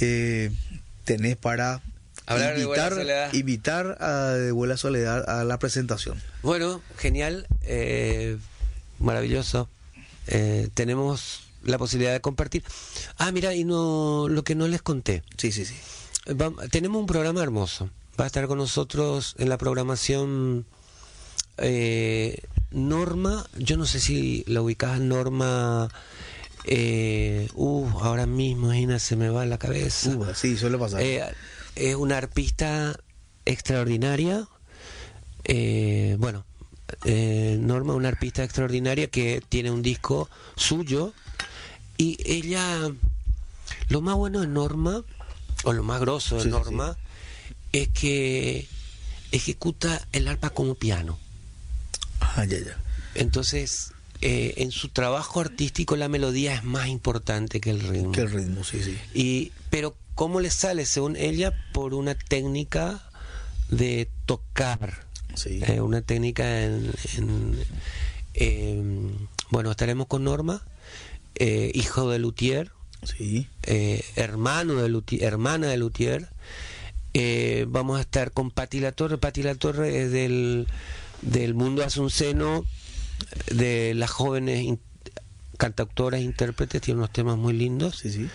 tenés para invitar a De Vuela Soledad a la presentación? Bueno, genial, maravilloso. Tenemos la posibilidad de compartir. Mira, y lo que no les conté. Sí. Tenemos un programa hermoso. Va a estar con nosotros en la programación Norma. Yo no sé si la ubicás, Norma. Ahora mismo, Gina, se me va la cabeza. Sí, suele pasar. Es una arpista extraordinaria. Norma, una arpista extraordinaria que tiene un disco suyo. Y ella, lo más bueno de Norma, o lo más grosso de Norma, es que ejecuta el arpa como piano. Ya. Entonces, en su trabajo artístico la melodía es más importante que el ritmo. Sí. Pero ¿cómo le sale? Según ella, por una técnica de tocar. Sí. Una técnica bueno, estaremos con Norma, hijo de luthier, sí. hermana de luthier. Vamos a estar con Patti Latorre. Patti Latorre es del mundo asunceno, de las jóvenes cantautoras, intérpretes, tiene unos temas muy lindos. Sí.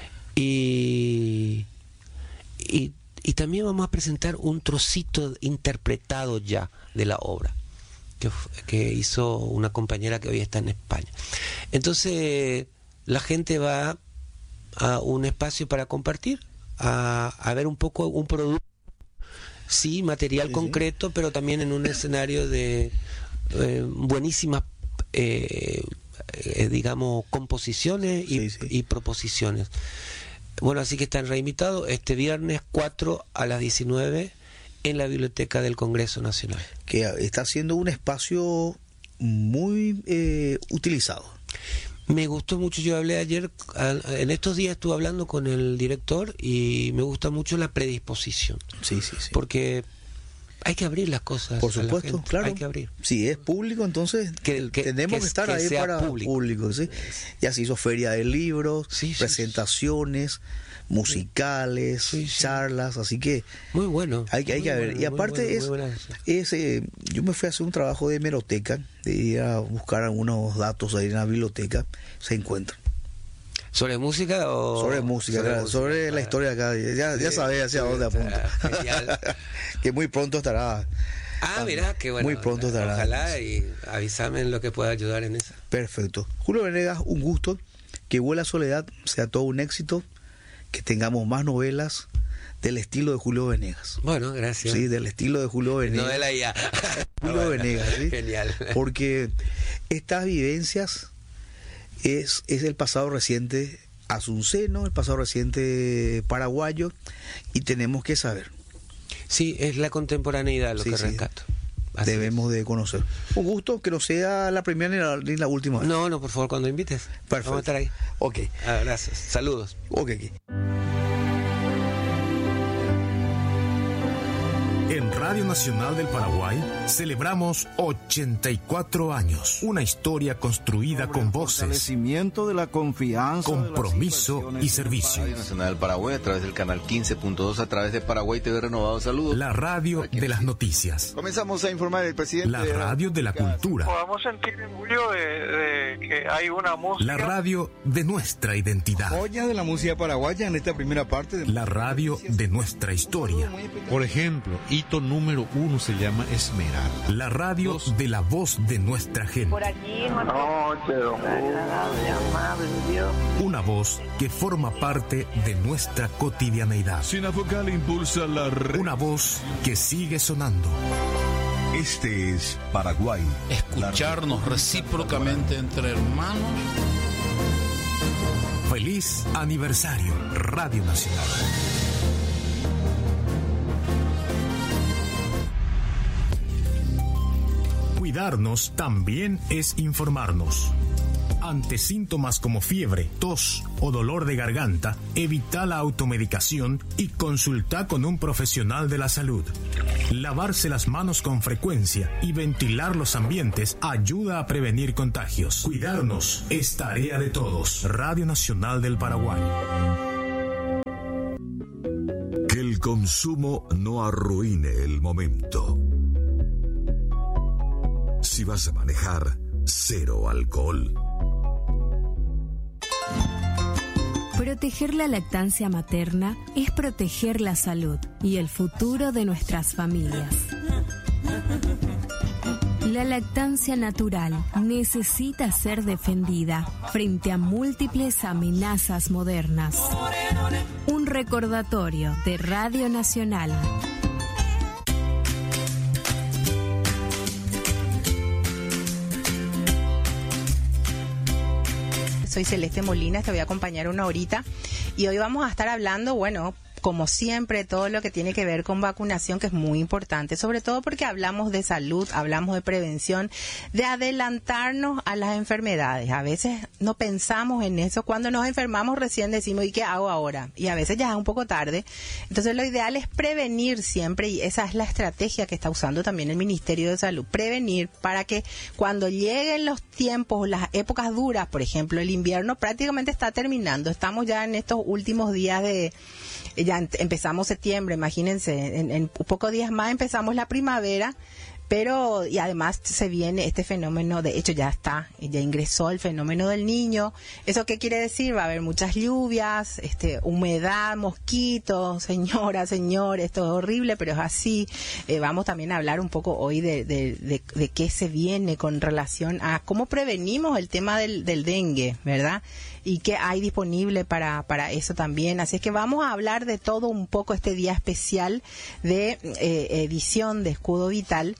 Y también vamos a presentar un trocito interpretado ya de la obra que hizo una compañera que hoy está en España. Entonces la gente va a un espacio para compartir, a ver un poco un producto, sí, material concreto, pero también en un escenario de buenísimas digamos composiciones y proposiciones. Bueno, así que están reinvitados este viernes 4 a las 19 en la Biblioteca del Congreso Nacional. Que está siendo un espacio muy utilizado. Me gustó mucho, yo hablé ayer, en estos días estuve hablando con el director y me gusta mucho la predisposición. Sí. Porque hay que abrir las cosas. Por supuesto, claro. Hay que abrir. Si es público, entonces tenemos que estar ahí para público. ¿Sí? Ya se hizo feria de libros, presentaciones musicales, charlas, así que muy bueno. Hay que ver. Y aparte yo me fui a hacer un trabajo de hemeroteca, de ir a buscar algunos datos ahí en la biblioteca, se encuentran. ¿Sobre música o...? Sobre música, sobre la historia acá. Ya sabés hacia dónde apunta. Que muy pronto estará. Mira, qué bueno. Muy pronto estará. Ojalá y avísame en lo que pueda ayudar en eso. Perfecto. Julio Venegas, un gusto. Que Vuela Soledad sea todo un éxito. Que tengamos más novelas del estilo de Julio Venegas. Bueno, gracias. Sí, del estilo de Julio Venegas. Novela ya. Julio Venegas, ¿sí? Genial. Porque estas vivencias es el pasado reciente asunceno, el pasado reciente paraguayo, y tenemos que saber. Sí, es la contemporaneidad lo que rescato. Así debemos de conocer. Un gusto, que no sea la primera ni la última vez. No, por favor, cuando invites. Perfecto. Vamos a estar ahí. Ok. Gracias. Saludos. Ok. En Radio Nacional del Paraguay celebramos 84 años. Una historia construida con voces, fortalecimiento de la confianza, compromiso y servicio. Radio Nacional del Paraguay a través del canal 15.2, a través de Paraguay TV Renovado. Saludos. La radio de las noticias. Comenzamos a informar el presidente. La radio de la cultura. Podamos sentir orgullo de que hay una música. La radio de nuestra identidad. Joya de la música paraguaya en esta primera parte. La radio de nuestra historia. Por ejemplo, hito número 1 se llama Esmeralda. La radio de la voz de nuestra gente. Por aquí, agradable, amable, Dios. Una voz que forma parte de nuestra cotidianeidad. Sinafocal impulsa la una voz que sigue sonando. Este es Paraguay. Escucharnos recíprocamente entre hermanos. Feliz aniversario, Radio Nacional. Cuidarnos también es informarnos. Ante síntomas como fiebre, tos o dolor de garganta, evita la automedicación y consulta con un profesional de la salud. Lavarse las manos con frecuencia y ventilar los ambientes ayuda a prevenir contagios. Cuidarnos es tarea de todos. Radio Nacional del Paraguay. el consumo no arruine el momento. Si vas a manejar, cero alcohol. Proteger la lactancia materna es proteger la salud y el futuro de nuestras familias. La lactancia natural necesita ser defendida frente a múltiples amenazas modernas. Un recordatorio de Radio Nacional. Soy Celeste Molina, te voy a acompañar una horita y hoy vamos a estar hablando, como siempre, todo lo que tiene que ver con vacunación, que es muy importante, sobre todo porque hablamos de salud, hablamos de prevención, de adelantarnos a las enfermedades. A veces no pensamos en eso. Cuando nos enfermamos recién decimos, ¿y qué hago ahora? Y a veces ya es un poco tarde. Entonces lo ideal es prevenir siempre, y esa es la estrategia que está usando también el Ministerio de Salud, prevenir para que cuando lleguen los tiempos, las épocas duras, por ejemplo, el invierno prácticamente está terminando. Estamos ya en estos últimos días ya empezamos septiembre, imagínense, en pocos días más empezamos la primavera, y además se viene este fenómeno, de hecho ya ingresó el fenómeno del Niño. ¿Eso qué quiere decir? Va a haber muchas lluvias, humedad, mosquitos, señora, señor, esto es horrible, pero es así. Vamos también a hablar un poco hoy de qué se viene con relación a cómo prevenimos el tema del dengue, ¿verdad? Y qué hay disponible para eso también. Así es que vamos a hablar de todo un poco este día especial de edición de Escudo Vital.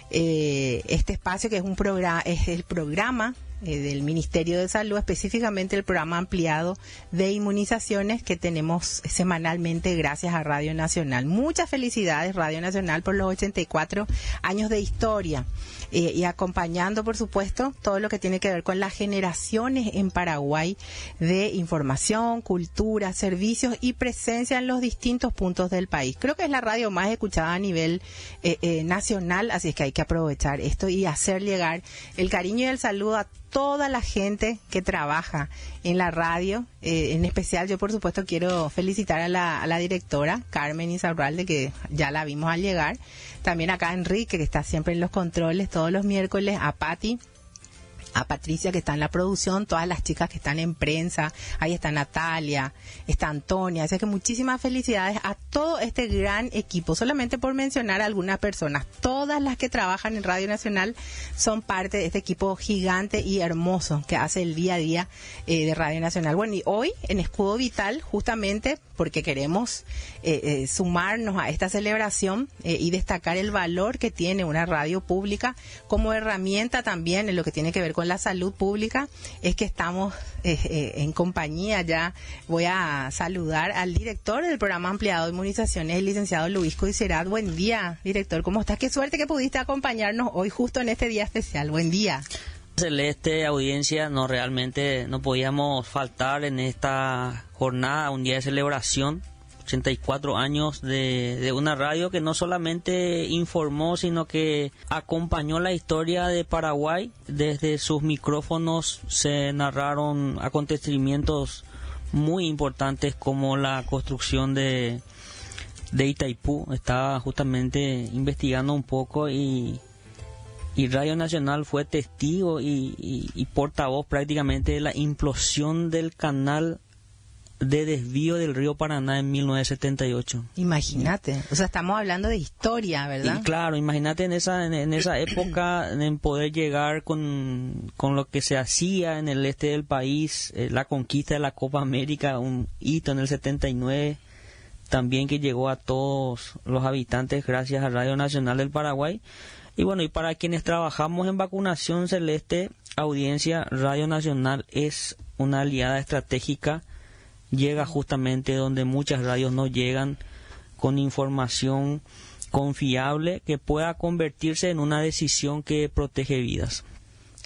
Este espacio que es el programa del Ministerio de Salud, específicamente el programa ampliado de inmunizaciones que tenemos semanalmente gracias a Radio Nacional. Muchas felicidades, Radio Nacional, por los 84 años de historia. Y acompañando, por supuesto, todo lo que tiene que ver con las generaciones en Paraguay de información, cultura, servicios y presencia en los distintos puntos del país. Creo que es la radio más escuchada a nivel nacional, así es que hay que aprovechar esto y hacer llegar el cariño y el saludo a toda la gente que trabaja en la radio. En especial, yo por supuesto quiero felicitar a la directora Carmen Insaurralde, que ya la vimos al llegar. También acá a Enrique, que está siempre en los controles todos los miércoles, a Patti, a Patricia, que está en la producción, todas las chicas que están en prensa, ahí está Natalia, está Antonia. Así que muchísimas felicidades a todo este gran equipo. Solamente por mencionar a algunas personas, todas las que trabajan en Radio Nacional son parte de este equipo gigante y hermoso que hace el día a día de Radio Nacional. Bueno, y hoy en Escudo Vital, justamente porque queremos sumarnos a esta celebración y destacar el valor que tiene una radio pública como herramienta también en lo que tiene que ver con la salud pública, es que estamos en compañía. Ya voy a saludar al director del programa ampliado de inmunizaciones, el licenciado Luis Coicerat. Buen día, director, ¿cómo estás? Qué suerte que pudiste acompañarnos hoy justo en este día especial. Buen día. Celeste, audiencia, realmente no podíamos faltar en esta jornada, un día de celebración, 84 años de una radio que no solamente informó, sino que acompañó la historia de Paraguay. Desde sus micrófonos se narraron acontecimientos muy importantes como la construcción de Itaipú. Estaba justamente investigando un poco y Radio Nacional fue testigo y portavoz prácticamente de la implosión del canal de desvío del río Paraná en 1978. Imagínate, o sea, estamos hablando de historia, ¿verdad? Y claro, imagínate en esa época, en poder llegar con lo que se hacía en el este del país, la conquista de la Copa América, un hito en el 79, también que llegó a todos los habitantes gracias a Radio Nacional del Paraguay. Y bueno, y para quienes trabajamos en vacunación, Celeste, audiencia, Radio Nacional es una aliada estratégica. Llega justamente donde muchas radios no llegan, con información confiable que pueda convertirse en una decisión que protege vidas.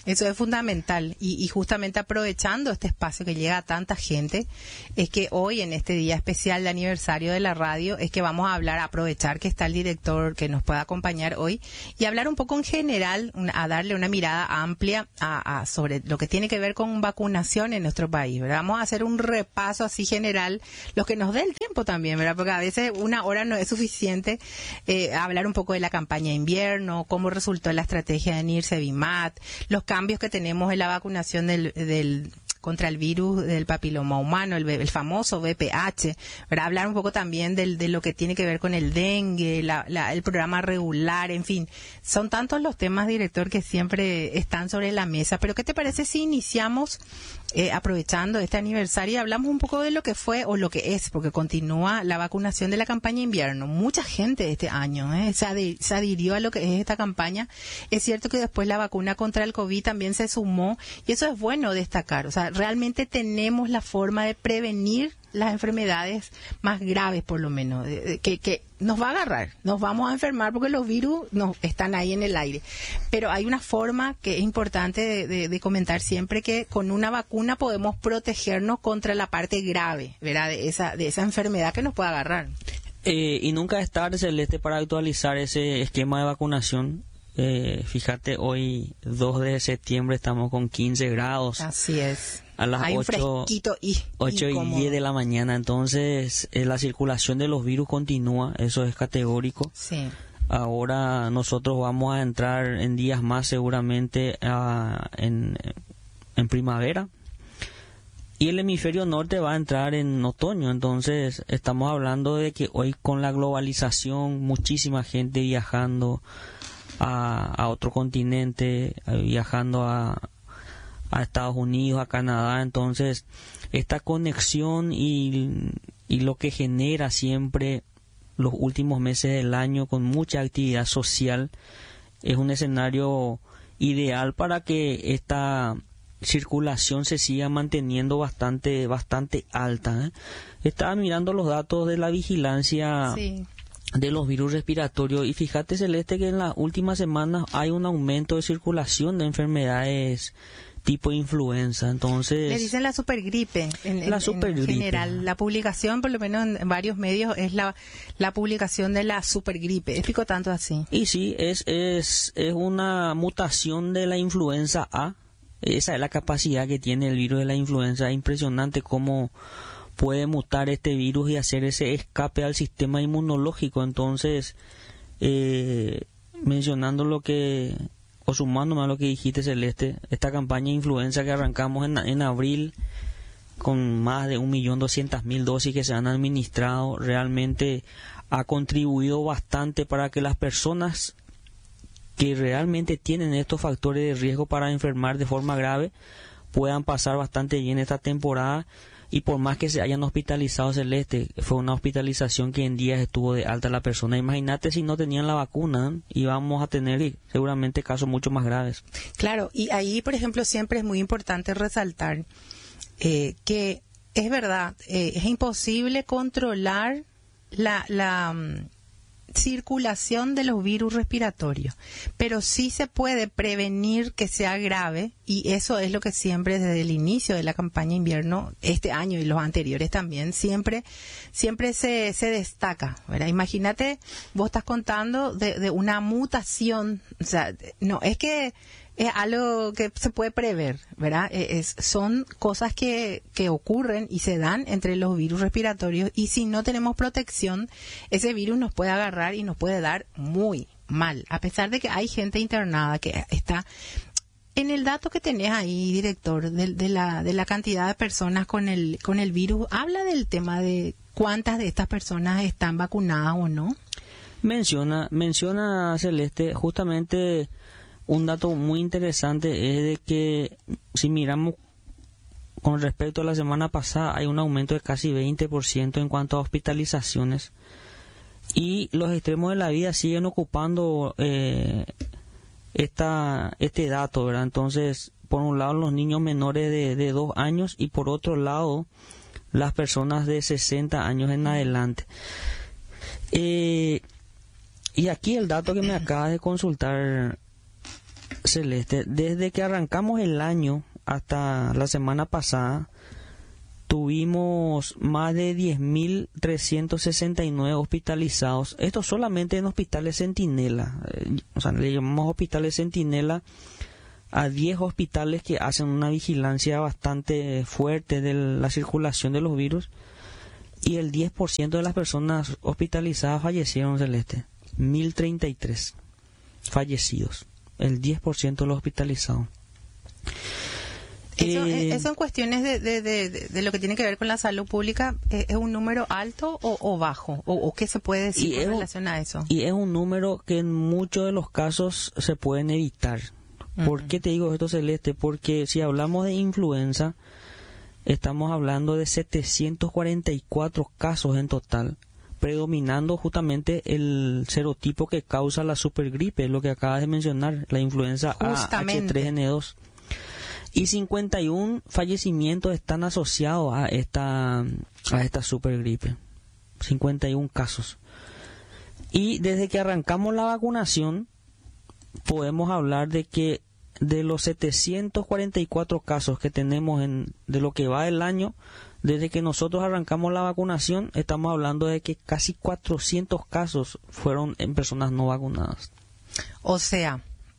Eso es fundamental y justamente aprovechando este espacio que llega a tanta gente, es que hoy en este día especial de aniversario de la radio es que vamos a aprovechar que está el director que nos pueda acompañar hoy y hablar un poco en general, a darle una mirada amplia sobre lo que tiene que ver con vacunación en nuestro país, ¿verdad? Vamos a hacer un repaso así general, lo que nos dé el tiempo también, ¿verdad? Porque a veces una hora no es suficiente, hablar un poco de la campaña de invierno, cómo resultó la estrategia de NIRSE-VIMAT, los cambios que tenemos en la vacunación contra el virus del papiloma humano, el famoso VPH, ¿verdad? Hablar un poco también de lo que tiene que ver con el dengue, el programa regular, en fin. Son tantos los temas, director, que siempre están sobre la mesa. Pero ¿qué te parece si iniciamos aprovechando este aniversario y hablamos un poco de lo que fue o lo que es, porque continúa la vacunación de la campaña invierno? Mucha gente este año se adhirió a lo que es esta campaña. Es cierto que después la vacuna contra el COVID también se sumó y eso es bueno destacar. O sea, realmente tenemos la forma de prevenir las enfermedades más graves, por lo menos, que nos va a agarrar, nos vamos a enfermar porque los virus están ahí en el aire. Pero hay una forma que es importante de comentar siempre, que con una vacuna podemos protegernos contra la parte grave, ¿verdad? De esa enfermedad que nos puede agarrar. Y nunca es tarde, Celeste, para actualizar ese esquema de vacunación. Fíjate, hoy 2 de septiembre estamos con 15 grados. Así es. A las 8 y 10 de la mañana. Entonces, la circulación de los virus continúa, eso es categórico. Sí. Ahora nosotros vamos a entrar en días más seguramente en primavera. Y el hemisferio norte va a entrar en otoño. Entonces, estamos hablando de que hoy con la globalización, muchísima gente viajando a otro continente, viajando a Estados Unidos, a Canadá. Entonces, esta conexión y lo que genera siempre los últimos meses del año con mucha actividad social es un escenario ideal para que esta circulación se siga manteniendo bastante alta. Estaba mirando los datos de la vigilancia. Sí. De los virus respiratorios y fíjate, Celeste, que en las últimas semanas hay un aumento de circulación de enfermedades tipo influenza. Entonces, le dicen la supergripe en general. La publicación, por lo menos en varios medios, es la publicación de la supergripe. Explico tanto así. Y sí, es una mutación de la influenza A. Esa es la capacidad que tiene el virus de la influenza. Es impresionante cómo puede mutar este virus y hacer ese escape al sistema inmunológico. Entonces, mencionando o sumándome a lo que dijiste, Celeste, esta campaña de influenza que arrancamos en abril con más de 1.200.000 dosis que se han administrado, realmente ha contribuido bastante para que las personas que realmente tienen estos factores de riesgo para enfermar de forma grave puedan pasar bastante bien esta temporada. Y por más que se hayan hospitalizado, Celeste, fue una hospitalización que en días estuvo de alta la persona. Imagínate si no tenían la vacuna, íbamos a tener seguramente casos mucho más graves. Claro, y ahí, por ejemplo, siempre es muy importante resaltar que es verdad, es imposible controlar la circulación de los virus respiratorios, pero sí se puede prevenir que sea grave, y eso es lo que siempre desde el inicio de la campaña invierno, este año y los anteriores también, siempre se destaca, ¿verdad? Imagínate, vos estás contando de una mutación, o sea, no, es que es algo que se puede prever, ¿verdad? Son cosas que ocurren y se dan entre los virus respiratorios, y si no tenemos protección, ese virus nos puede agarrar y nos puede dar muy mal, a pesar de que hay gente internada que está. En el dato que tenés ahí, director, de la cantidad de personas con el virus, habla del tema de cuántas de estas personas están vacunadas o no. Menciona Celeste, justamente un dato muy interesante es de que si miramos con respecto a la semana pasada, hay un aumento de casi 20% en cuanto a hospitalizaciones, y los extremos de la vida siguen ocupando este dato, ¿verdad? Entonces, por un lado los niños menores de 2 años y por otro lado las personas de 60 años en adelante. Y aquí el dato que me acaba de consultar, Celeste, desde que arrancamos el año hasta la semana pasada, tuvimos más de 10.369 hospitalizados. Esto solamente en hospitales Centinela. O sea, le llamamos hospitales Centinela a 10 hospitales que hacen una vigilancia bastante fuerte de la circulación de los virus. Y el 10% de las personas hospitalizadas fallecieron, Celeste. 1.033 fallecidos. El 10% de los hospitalizados. Eso en cuestiones de lo que tiene que ver con la salud pública, ¿es un número alto o bajo? ¿O qué se puede decir en relación a eso? Y es un número que en muchos de los casos se pueden evitar. ¿Por qué te digo esto, Celeste? Porque si hablamos de influenza, estamos hablando de 744 casos en total, predominando justamente el serotipo que causa la supergripe, lo que acabas de mencionar, la influenza H3N2. Y 51 fallecimientos están asociados a esta supergripe. 51 casos. Y desde que arrancamos la vacunación, podemos hablar de que de los 744 casos que tenemos de lo que va del año, desde que nosotros arrancamos la vacunación, estamos hablando de que casi 400 casos fueron en personas no vacunadas. O sea,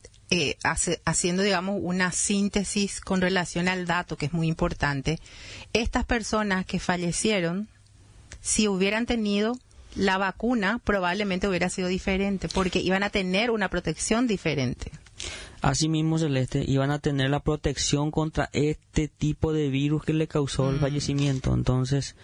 haciendo, digamos, una síntesis con relación al dato, que es muy importante, estas personas que fallecieron, si hubieran tenido la vacuna, probablemente hubiera sido diferente, porque iban a tener una protección diferente. Así mismo, Celeste, iban a tener la protección contra este tipo de virus que le causó el fallecimiento. Entonces,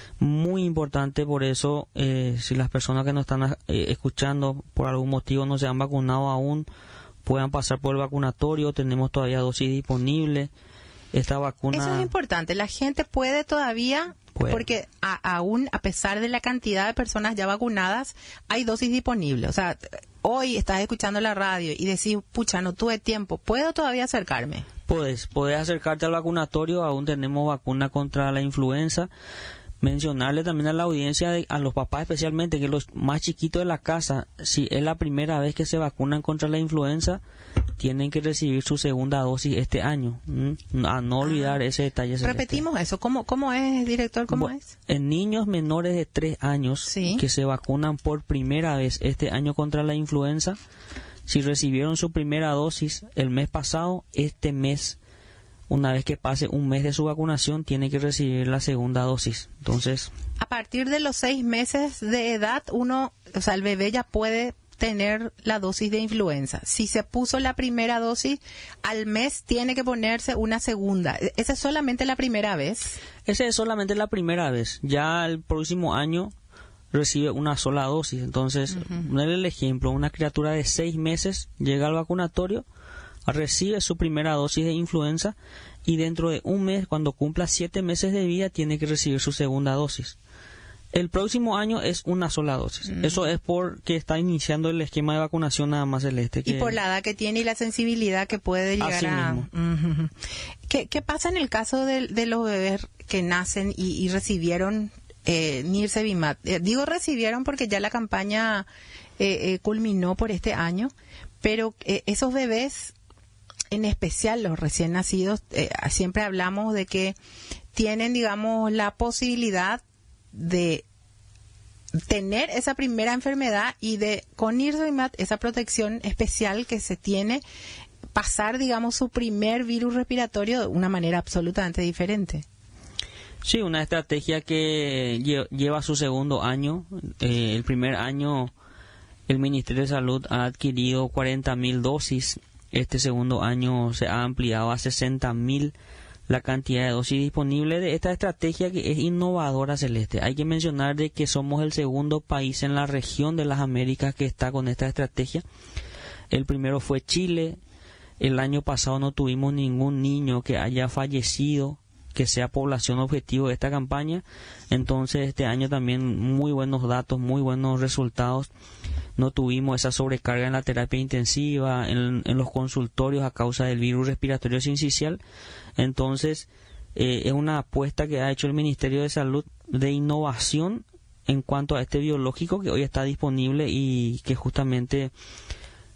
muy importante por eso, si las personas que nos están escuchando por algún motivo no se han vacunado aún, puedan pasar por el vacunatorio. Tenemos todavía dosis disponibles. Esta vacuna... Eso es importante. La gente puede todavía... Porque aún a pesar de la cantidad de personas ya vacunadas, hay dosis disponibles. O sea, hoy estás escuchando la radio y decís, pucha, no tuve tiempo, ¿puedo todavía acercarme? Puedes acercarte al vacunatorio, aún tenemos vacuna contra la influenza. Mencionarle también a la audiencia, a los papás especialmente, que los más chiquitos de la casa, si es la primera vez que se vacunan contra la influenza, tienen que recibir su segunda dosis este año. A no olvidar ese detalle. Repetimos eso. ¿Cómo es, director? ¿Cómo es? En niños menores de 3 años que se vacunan por primera vez este año contra la influenza, si recibieron su primera dosis el mes pasado, este mes, una vez que pase un mes de su vacunación, tiene que recibir la segunda dosis. Entonces, a partir de los 6 meses de edad, el bebé ya puede tener la dosis de influenza. Si se puso la primera dosis, al mes tiene que ponerse una segunda. ¿Esa es solamente la primera vez? Esa es solamente la primera vez. Ya el próximo año recibe una sola dosis. Entonces, ponerle el ejemplo, una criatura de 6 meses llega al vacunatorio, recibe su primera dosis de influenza y dentro de un mes, cuando cumpla 7 meses de vida, tiene que recibir su segunda dosis. El próximo año es una sola dosis. Eso es porque está iniciando el esquema de vacunación nada más, Celeste. Y por la edad que tiene y la sensibilidad que puede llegar así mismo. ¿Qué pasa en el caso de los bebés que nacen y recibieron Nirsevimab? Digo recibieron porque ya la campaña culminó por este año, pero esos bebés, en especial los recién nacidos, siempre hablamos de que tienen, digamos, la posibilidad de tener esa primera enfermedad y de, con Nirsevimab, esa protección especial que se tiene, pasar, digamos, su primer virus respiratorio de una manera absolutamente diferente. Sí, una estrategia que lleva su segundo año. El primer año el Ministerio de Salud ha adquirido 40.000 dosis. Este segundo año se ha ampliado a 60.000 la cantidad de dosis disponible de esta estrategia, que es innovadora, Celeste. Hay que mencionar de que somos el segundo país en la región de las Américas que está con esta estrategia. El primero fue Chile. El año pasado no tuvimos ningún niño que haya fallecido, que sea población objetivo de esta campaña. Entonces este año también muy buenos datos, muy buenos resultados. No tuvimos esa sobrecarga en la terapia intensiva, en los consultorios a causa del virus respiratorio sincicial. Entonces es una apuesta que ha hecho el Ministerio de Salud de innovación en cuanto a este biológico que hoy está disponible y que justamente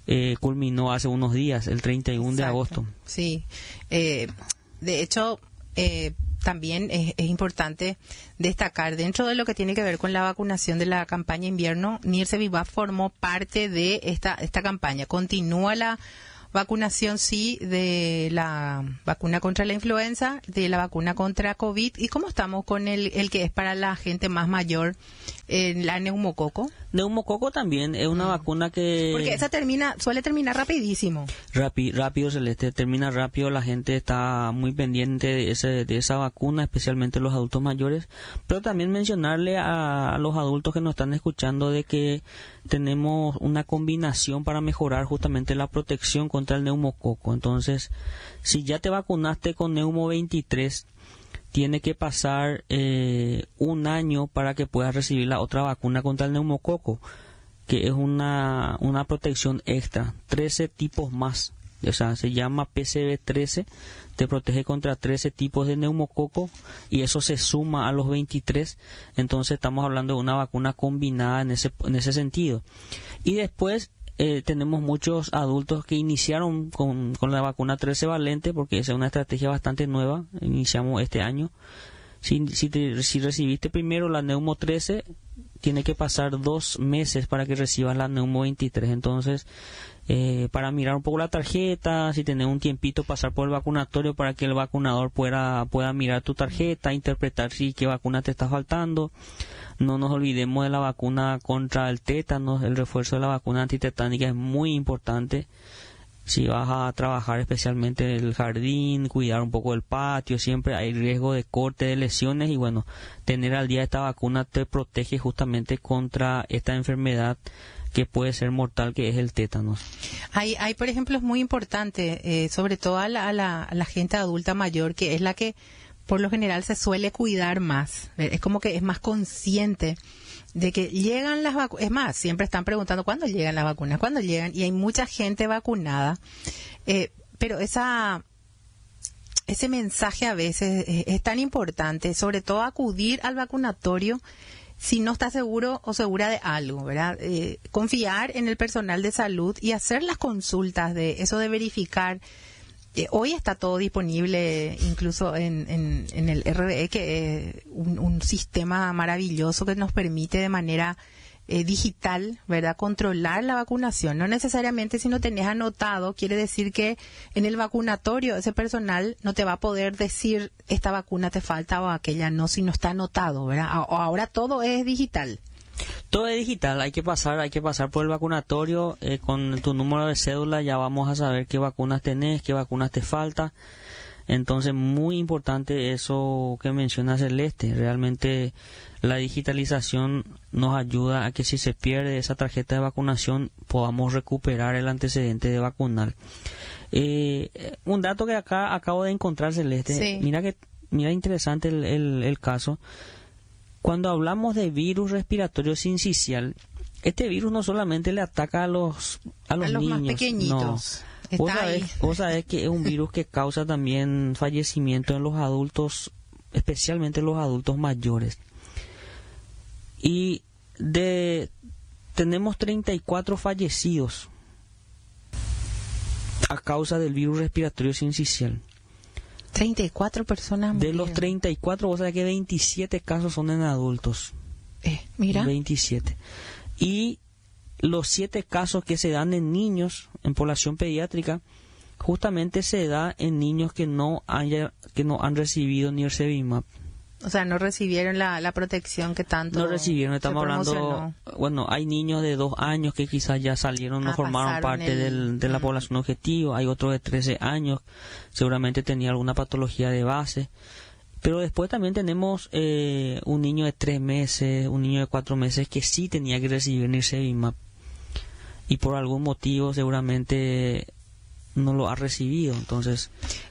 culminó hace unos días, el 31 de agosto. Sí, de hecho, también es importante destacar, dentro de lo que tiene que ver con la vacunación de la campaña invierno, NIRSE Vivap formó parte de esta campaña. Continúa la vacunación, sí, de la vacuna contra la influenza, de la vacuna contra COVID. ¿Y cómo estamos con el que es para la gente más mayor, la neumococo? Neumococo también es una vacuna que... Porque esa suele terminar rapidísimo. Rápido, Celeste, termina rápido. La gente está muy pendiente de esa vacuna, especialmente los adultos mayores. Pero también mencionarle a los adultos que nos están escuchando de que tenemos una combinación para mejorar justamente la protección contra el neumococo. Entonces, si ya te vacunaste con Neumo 23, tiene que pasar un año para que puedas recibir la otra vacuna contra el neumococo, que es una protección extra, 13 tipos más. O sea, se llama PCV 13, te protege contra 13 tipos de neumococo y eso se suma a los 23. Entonces estamos hablando de una vacuna combinada en ese sentido. Y después tenemos muchos adultos que iniciaron con la vacuna 13 valente, porque esa es una estrategia bastante nueva, iniciamos este año. Si recibiste primero la Neumo 13, tiene que pasar 2 meses para que recibas la Neumo 23. Entonces, para mirar un poco la tarjeta, si tenés un tiempito, pasar por el vacunatorio para que el vacunador pueda mirar tu tarjeta, interpretar si qué vacuna te está faltando. No nos olvidemos de la vacuna contra el tétano, el refuerzo de la vacuna antitetánica es muy importante. Si vas a trabajar especialmente en el jardín, cuidar un poco el patio, siempre hay riesgo de corte, de lesiones, y bueno, tener al día esta vacuna te protege justamente contra esta enfermedad que puede ser mortal, que es el tétanos. Hay por ejemplo, es muy importante, sobre todo a la gente adulta mayor, que es la que por lo general se suele cuidar más. Es como que es más consciente de que llegan las vacunas. Es más, siempre están preguntando ¿cuándo llegan las vacunas? ¿Cuándo llegan? Y hay mucha gente vacunada, pero ese mensaje a veces es tan importante, sobre todo acudir al vacunatorio si no está seguro o segura de algo, ¿verdad? Confiar en el personal de salud y hacer las consultas de eso, de verificar. Hoy está todo disponible, incluso en el RBE, que es un sistema maravilloso que nos permite de manera digital, ¿verdad?, controlar la vacunación. No necesariamente si no tenés anotado, quiere decir que en el vacunatorio ese personal no te va a poder decir esta vacuna te falta o aquella no, si no está anotado, ¿verdad? Ahora todo es digital. Todo es digital, hay que pasar por el vacunatorio, con tu número de cédula ya vamos a saber qué vacunas tenés, qué vacunas te falta. Entonces, muy importante eso que menciona Celeste. Realmente la digitalización nos ayuda a que si se pierde esa tarjeta de vacunación podamos recuperar el antecedente de vacunar. Un dato que acá acabo de encontrar, Celeste, sí. Mira interesante el caso. Cuando hablamos de virus respiratorio sincicial, este virus no solamente le ataca a los niños, más pequeñitos. No. Vos sabés que es un virus que causa también fallecimiento en los adultos, especialmente en los adultos mayores. Y tenemos 34 fallecidos a causa del virus respiratorio sincicial. 34 personas murieron. De los 34, vos sabés que 27 casos son en adultos. Mira. 27. Y los 7 casos que se dan en niños, en población pediátrica, justamente se da en niños que no han recibido NIRSE Vivap. O sea, no recibieron la protección que tanto. No recibieron, estamos hablando. Bueno, hay niños de 2 años que quizás ya salieron, no formaron parte de la población objetivo. Hay otros de 13 años, seguramente tenía alguna patología de base. Pero después también tenemos un niño de 3 meses, un niño de 4 meses que sí tenía que recibir NIRSE Vivap. Y por algún motivo seguramente no lo ha recibido. Entonces,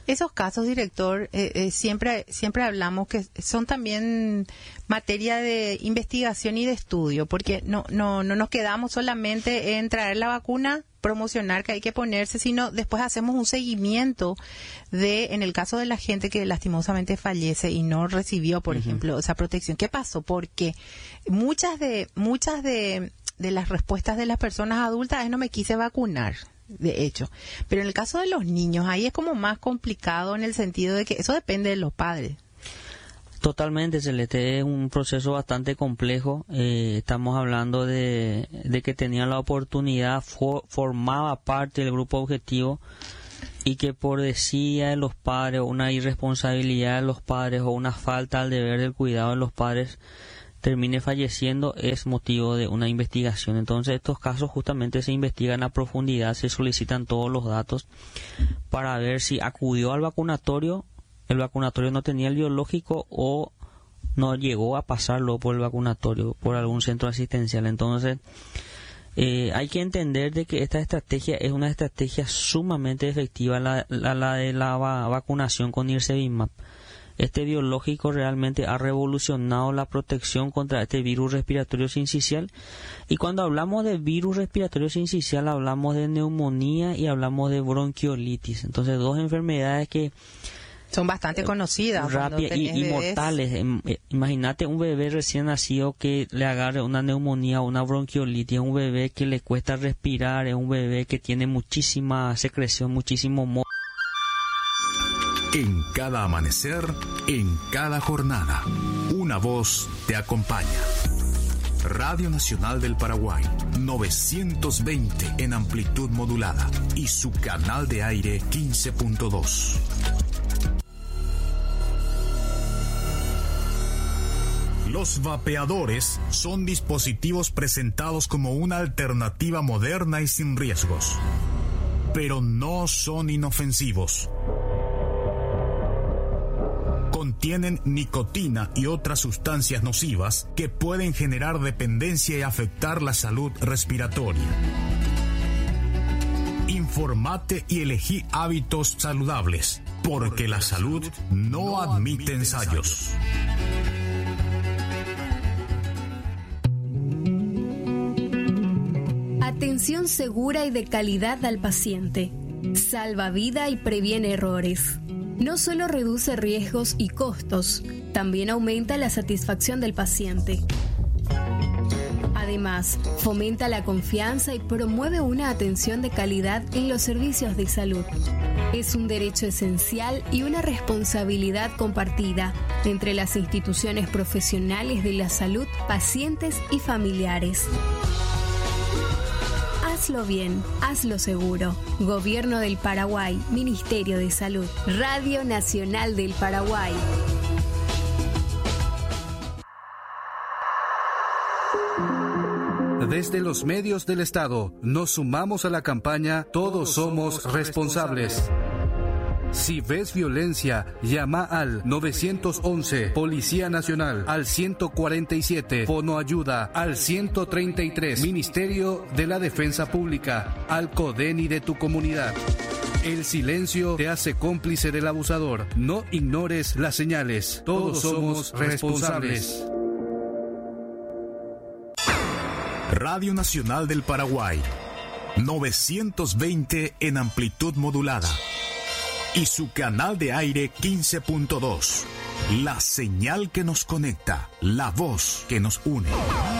Esos casos, director, siempre hablamos que son también materia de investigación y de estudio, porque no nos quedamos solamente en traer la vacuna, promocionar que hay que ponerse, sino después hacemos un seguimiento en el caso de la gente que lastimosamente fallece y no recibió, por ejemplo, esa protección. ¿Qué pasó? Porque muchas de las respuestas de las personas adultas es: no me quise vacunar. De hecho, pero en el caso de los niños ahí es como más complicado, en el sentido de que eso depende de los padres. Totalmente, Celeste, es un proceso bastante complejo. Estamos hablando de que tenían la oportunidad, formaba parte del grupo objetivo, y que por desidia de los padres, o una irresponsabilidad de los padres, o una falta al deber del cuidado de los padres, termine falleciendo, es motivo de una investigación. Entonces estos casos justamente se investigan a profundidad, se solicitan todos los datos para ver si acudió al vacunatorio, el vacunatorio no tenía el biológico, o no llegó a pasarlo por el vacunatorio, por algún centro asistencial. Entonces hay que entender de que esta estrategia es una estrategia sumamente efectiva, la de la vacunación con Nirsevimab. Este biológico realmente ha revolucionado la protección contra este virus respiratorio sincicial. Y cuando hablamos de virus respiratorio sincicial, hablamos de neumonía y hablamos de bronquiolitis. Entonces, dos enfermedades que son bastante conocidas, rápidas y mortales. Imagínate un bebé recién nacido que le agarre una neumonía o una bronquiolitis. Es un bebé que le cuesta respirar, es un bebé que tiene muchísima secreción, muchísimo moco. En cada amanecer, en cada jornada, una voz te acompaña. Radio Nacional del Paraguay, 920 en amplitud modulada y su canal de aire 15.2. Los vapeadores son dispositivos presentados como una alternativa moderna y sin riesgos, pero no son inofensivos. Contienen nicotina y otras sustancias nocivas que pueden generar dependencia y afectar la salud respiratoria. Informate y elegí hábitos saludables, porque la salud no admite ensayos. Atención segura y de calidad al paciente. Salva vida y previene errores. No solo reduce riesgos y costos, también aumenta la satisfacción del paciente. Además, fomenta la confianza y promueve una atención de calidad en los servicios de salud. Es un derecho esencial y una responsabilidad compartida entre las instituciones profesionales de la salud, pacientes y familiares. Hazlo bien, hazlo seguro. Gobierno del Paraguay, Ministerio de Salud, Radio Nacional del Paraguay. Desde los medios del Estado, nos sumamos a la campaña Todos somos responsables. Si ves violencia, llama al 911, Policía Nacional, al 147, Fonoayuda, al 133, Ministerio de la Defensa Pública, al CODENI de tu comunidad. El silencio te hace cómplice del abusador. No ignores las señales. Todos somos responsables. Radio Nacional del Paraguay, 920 en amplitud modulada y su canal de aire 15.2. La señal que nos conecta, la voz que nos une.